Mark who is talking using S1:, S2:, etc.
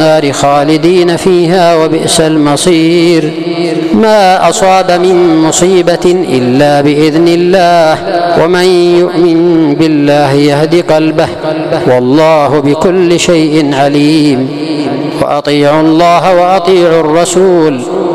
S1: النار خالدين فيها وبئس المصير. ما أصاب من مصيبة إلا بإذن الله، ومن يؤمن بالله يهد قلبه، والله بكل شيء عليم. وأطيعوا الله وأطيعوا الرسول